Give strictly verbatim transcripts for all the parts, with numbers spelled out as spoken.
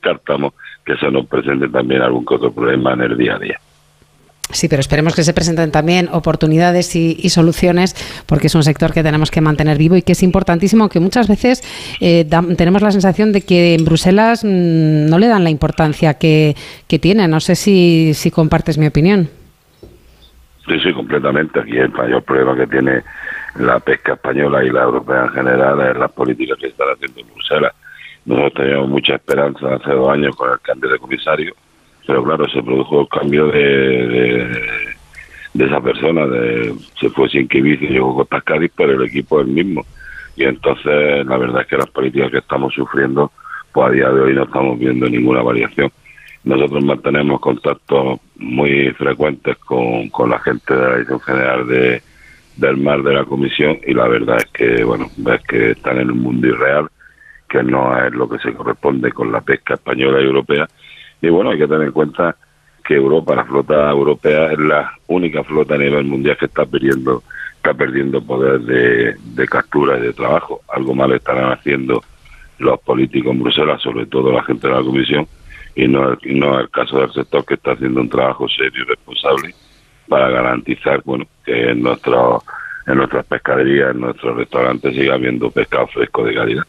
descartamos que se nos presente también algún que otro problema en el día a día. Sí, pero esperemos que se presenten también oportunidades y, y soluciones, porque es un sector que tenemos que mantener vivo y que es importantísimo, que muchas veces eh, da, tenemos la sensación de que en Bruselas mmm, no le dan la importancia que, que tiene. No sé si, si compartes mi opinión. Sí, sí, completamente. Aquí el mayor problema que tiene la pesca española y la europea en general es las políticas que están haciendo en Bruselas. Nosotros teníamos mucha esperanza hace dos años con el cambio de comisario, pero claro, se produjo el cambio de, de, de esa persona, de, se fue Sienkiewicz y llegó Costas Cádiz, pero el equipo es el mismo. Y entonces la verdad es que las políticas que estamos sufriendo, pues a día de hoy no estamos viendo ninguna variación. Nosotros mantenemos contactos muy frecuentes con, con la gente de la Dirección General de, del Mar de la Comisión, y la verdad es que, bueno, ves que están en un mundo irreal, que no es lo que se corresponde con la pesca española y europea. Y bueno, hay que tener en cuenta que Europa, la flota europea, es la única flota a nivel mundial que está perdiendo, está perdiendo poder de, de captura y de trabajo. Algo mal estarán haciendo los políticos en Bruselas, sobre todo la gente de la Comisión, y no, no es el caso del sector, que está haciendo un trabajo serio y responsable para garantizar, bueno, que en nuestros, en nuestras pescaderías, en nuestros restaurantes siga habiendo pescado fresco de calidad.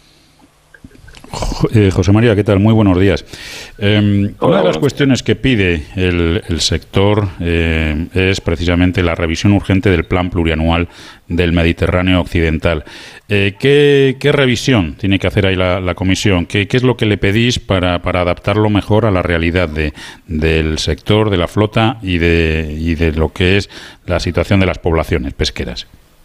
Eh, José María, ¿qué tal? Muy buenos días. Eh, una de las cuestiones que pide el, el sector eh, es precisamente la revisión urgente del Plan Plurianual del Mediterráneo Occidental. Eh, ¿qué, ¿Qué revisión tiene que hacer ahí la, la Comisión? ¿Qué, ¿Qué es lo que le pedís para, para adaptarlo mejor a la realidad de, del sector, de la flota y de, y de lo que es la situación de las poblaciones pesqueras?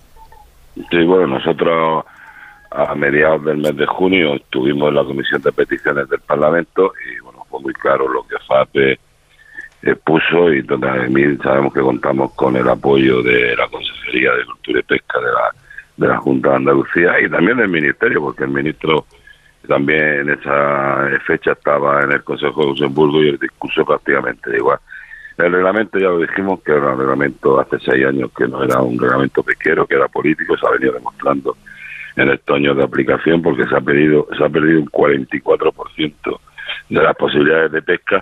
Sí, bueno, nosotros a mediados del mes de junio estuvimos en la Comisión de Peticiones del Parlamento y bueno, fue muy claro lo que FAPE eh, puso, y también sabemos que contamos con el apoyo de la Consejería de Cultura y Pesca de la, de la Junta de Andalucía y también del Ministerio, porque el ministro también en esa fecha estaba en el Consejo de Luxemburgo y el discurso prácticamente igual. El reglamento, ya lo dijimos, que era un reglamento hace seis años que no era un reglamento pesquero, que era político, se ha venido demostrando en estos años de aplicación, porque se ha perdido, se ha perdido un cuarenta y cuatro por ciento de las posibilidades de pesca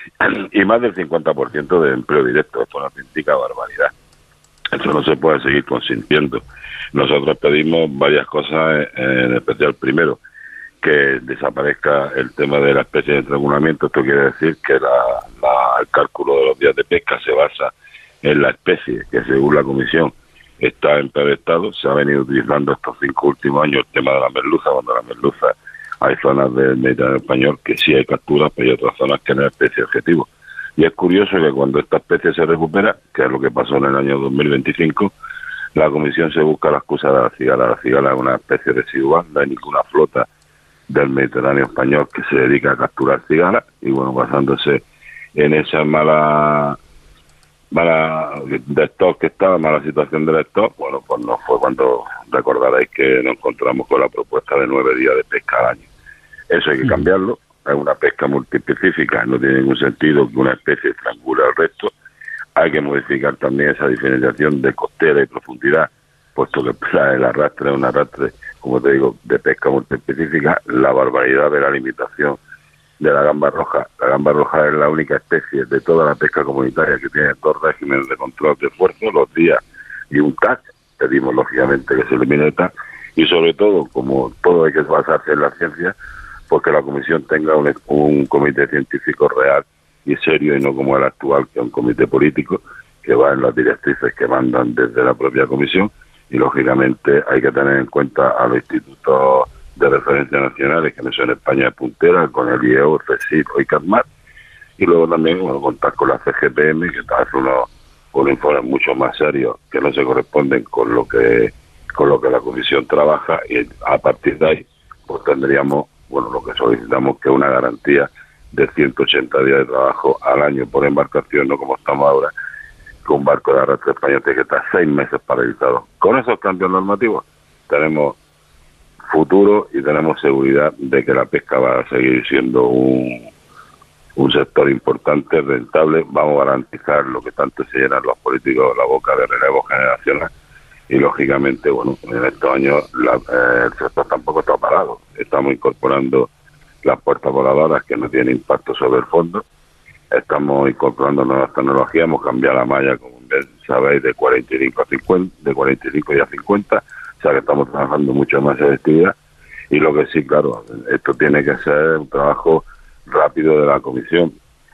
y más del cincuenta por ciento de empleo directo. Esto es una auténtica barbaridad. Eso no se puede seguir consintiendo. Nosotros pedimos varias cosas, en especial, primero, que desaparezca el tema de la especie de estrangulamiento. Esto quiere decir que la, la, el cálculo de los días de pesca se basa en la especie, que según la Comisión está en peor estado. Se ha venido utilizando estos cinco últimos años el tema de la merluza, cuando la merluza hay zonas del Mediterráneo español que sí hay capturas, pero hay otras zonas que no hay especie objetivo. Y es curioso que cuando esta especie se recupera, que es lo que pasó en el año dos mil veinticinco, la Comisión se busca la excusa de la cigala. La cigala es una especie residual, no hay ninguna flota del Mediterráneo español que se dedica a capturar cigalas, y bueno, basándose en esa mala mala de stock que estaba, mala situación del stock, bueno, pues no fue cuando recordaréis que nos encontramos con la propuesta de nueve días de pesca al año. Eso hay que cambiarlo, es una pesca multiespecífica, no tiene ningún sentido que una especie estrangule al resto. Hay que modificar también esa diferenciación de costera y profundidad, puesto que el arrastre es un arrastre, como te digo, de pesca multiespecífica. La barbaridad de la limitación de la gamba roja. La gamba roja es la única especie de toda la pesca comunitaria que tiene dos regímenes de control de esfuerzo, los días y un T A C. Pedimos, lógicamente, que se elimine el T A C, y sobre todo, como todo hay que basarse en la ciencia, porque la Comisión tenga un, un comité científico real y serio, y no como el actual, que es un comité político que va en las directrices que mandan desde la propia Comisión. Y lógicamente hay que tener en cuenta a los institutos de referencia nacionales, que no son en España de puntera, con el I E O, CSIC y CATMAT, y luego también, bueno, contar con la C G P M, que hace unos, unos informes mucho más serios que no se corresponden con lo que con lo que la Comisión trabaja, y a partir de ahí pues tendríamos, bueno, lo que solicitamos, que es una garantía de ciento ochenta días de trabajo al año por embarcación, no como estamos ahora, que un barco de arrastre español tiene que estar seis meses paralizado. Con esos cambios normativos tenemos futuro y tenemos seguridad de que la pesca va a seguir siendo un, un sector importante, rentable. Vamos a garantizar lo que tanto se llenan los políticos la boca de relevo generacional, y lógicamente, bueno, en estos años la, eh, el sector tampoco está parado. Estamos incorporando las puertas voladoras que no tienen impacto sobre el fondo. Estamos incorporando nuevas tecnologías, hemos cambiado la malla, como bien sabéis, de cuarenta y cinco a cincuenta, de cuarenta y cinco ya a cincuenta, o sea que estamos trabajando mucho más en efectividad. Y lo que sí, claro, esto tiene que ser un trabajo rápido de la Comisión.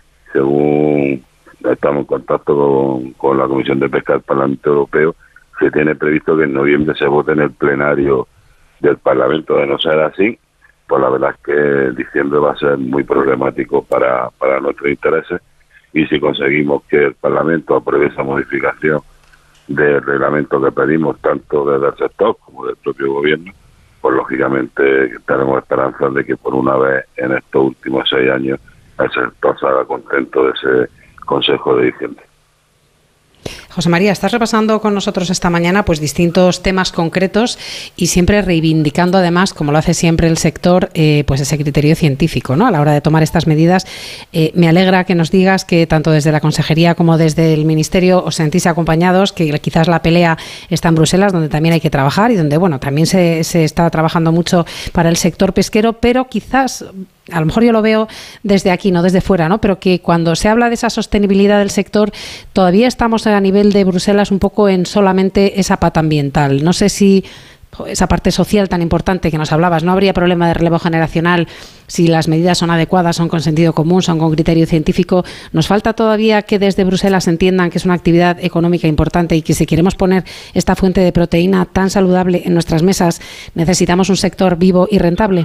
Según estamos en contacto con, con la Comisión de Pesca del Parlamento Europeo, se tiene previsto que en noviembre se vote en el plenario del Parlamento. De no ser así, pues la verdad es que diciembre va a ser muy problemático para, para nuestros intereses, y si conseguimos que el Parlamento apruebe esa modificación del reglamento que pedimos, tanto desde el sector como del propio gobierno, pues lógicamente tenemos esperanzas de que por una vez en estos últimos seis años el sector salga contento de ese Consejo de diciembre. José María, estás repasando con nosotros esta mañana pues distintos temas concretos y siempre reivindicando además, como lo hace siempre el sector, eh, pues ese criterio científico, ¿no? A la hora de tomar estas medidas. Eh, me alegra que nos digas que tanto desde la Consejería como desde el Ministerio os sentís acompañados, que quizás la pelea está en Bruselas, donde también hay que trabajar y donde, bueno, también se, se está trabajando mucho para el sector pesquero, pero quizás, a lo mejor yo lo veo desde aquí, no desde fuera, ¿no? Pero que cuando se habla de esa sostenibilidad del sector, todavía estamos a nivel de Bruselas un poco en solamente esa pata ambiental. No sé si esa parte social tan importante que nos hablabas, no habría problema de relevo generacional si las medidas son adecuadas, son con sentido común, son con criterio científico. Nos falta todavía que desde Bruselas entiendan que es una actividad económica importante y que si queremos poner esta fuente de proteína tan saludable en nuestras mesas, necesitamos un sector vivo y rentable.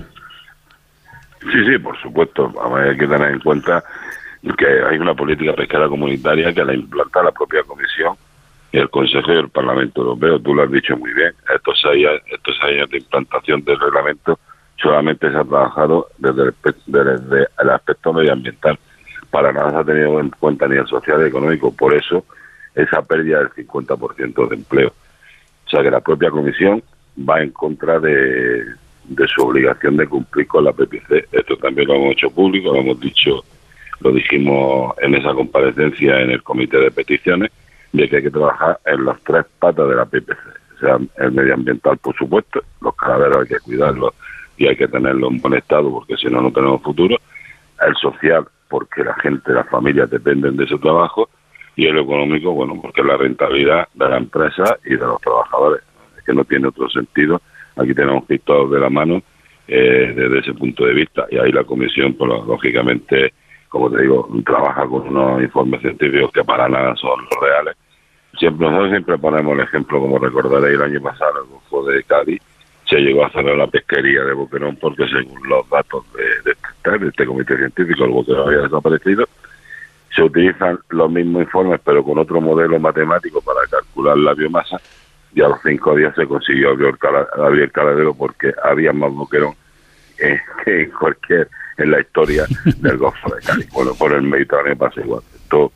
Sí, sí, por supuesto. Hay que tener en cuenta que hay una política pesquera comunitaria que la implanta la propia Comisión y el Consejo y el Parlamento Europeo. Tú lo has dicho muy bien. Estos seis, estos seis años de implantación del reglamento solamente se ha trabajado desde el, desde el aspecto medioambiental. Para nada se ha tenido en cuenta ni el social ni el económico. Por eso, esa pérdida del cincuenta por ciento de empleo. O sea que la propia Comisión va en contra de, de su obligación de cumplir con la P P C. Esto también lo hemos hecho público, lo hemos dicho, lo dijimos en esa comparecencia en el Comité de Peticiones, de que hay que trabajar en las tres patas de la P P C. O sea, el medioambiental, por supuesto, los caladeros hay que cuidarlos y hay que tenerlos en buen estado porque si no, no tenemos futuro. El social, porque la gente, las familias dependen de ese trabajo. Y el económico, bueno, porque es la rentabilidad de la empresa y de los trabajadores. Es que no tiene otro sentido. Aquí tenemos que ir todos de la mano eh, desde ese punto de vista. Y ahí la Comisión, pues lógicamente, como te digo, trabaja con unos informes científicos que para nada son los reales. Siempre, nosotros siempre ponemos el ejemplo, como recordaréis, el año pasado, el Golfo de Cádiz, se llegó a cerrar la pesquería de Boquerón porque según los datos de, de, de este comité científico, el Boquerón había desaparecido. Se utilizan los mismos informes, pero con otro modelo matemático para calcular la biomasa, y a los cinco días se consiguió abrir el, cala, abrir el caladero porque había más boquerón eh, que en cualquier, en la historia del Golfo de Cádiz. Bueno, por el Mediterráneo pasa igual. Esto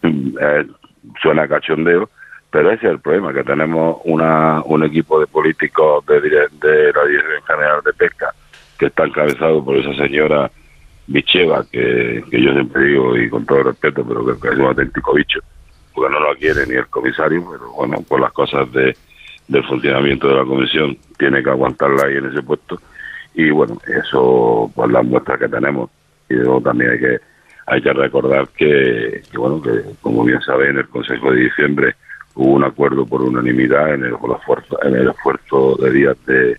eh, suena cachondeo, pero ese es el problema, que tenemos una un equipo de políticos de, de la Dirección General de Pesca que está encabezado por esa señora Bicheva, que, que yo siempre digo, y con todo respeto, pero que, que es un auténtico bicho, porque no lo quiere ni el comisario, pero bueno, por las cosas de del funcionamiento de la Comisión, tiene que aguantarla ahí en ese puesto, y bueno, eso pues las muestras que tenemos. Y luego también hay que hay que recordar que, que bueno, que como bien sabéis, en el Consejo de diciembre hubo un acuerdo por unanimidad en el, esfuerzo, en el esfuerzo de días de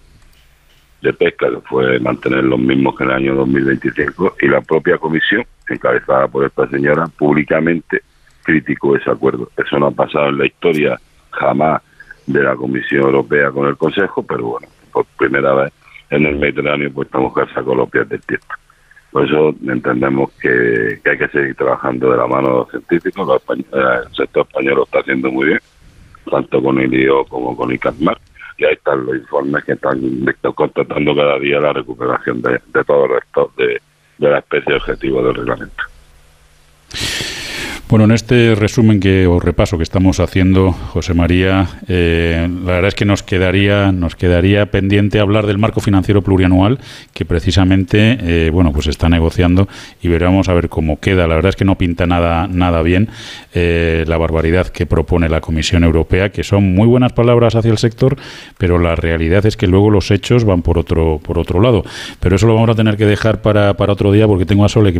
de pesca, que fue mantener los mismos que en el año dos mil veinticinco, y la propia Comisión, encabezada por esta señora, públicamente criticó ese acuerdo. Eso no ha pasado en la historia jamás de la Comisión Europea con el Consejo, pero bueno, por primera vez en el Mediterráneo pues esta mujer sacó los pies del tiesto. Por eso entendemos que, que hay que seguir trabajando de la mano de los científicos. Los españoles, el sector español lo está haciendo muy bien, tanto con I L I O como con ICASMAR, y ahí están los informes que están, están constatando cada día la recuperación de, de todos los restos de, de la especie objetivo del reglamento. Bueno, en este resumen que o repaso que estamos haciendo, José María, eh, la verdad es que nos quedaría nos quedaría pendiente hablar del marco financiero plurianual que precisamente eh, bueno pues está negociando y veremos a ver cómo queda. La verdad es que no pinta nada nada bien eh, la barbaridad que propone la Comisión Europea, que son muy buenas palabras hacia el sector, pero la realidad es que luego los hechos van por otro por otro lado. Pero eso lo vamos a tener que dejar para, para otro día, porque tengo a Sole que